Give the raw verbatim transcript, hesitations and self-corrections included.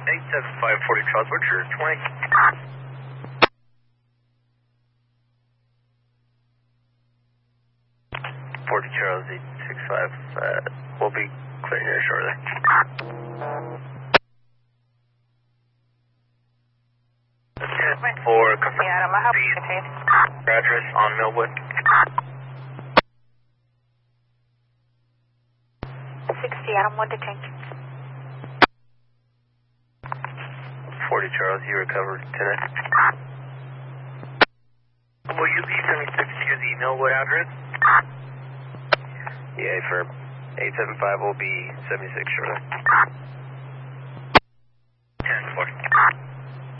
eight seven five forty Charles, what's your twenty? forty Charles, eight six five, uh, we'll be clearing here shortly. For confirm address on Millwood. sixty Adam, one detention. forty Charles, you recovered tonight. Will you be seventy-six to the Millwood address? Yeah, for eight seven five will be seventy-six shortly.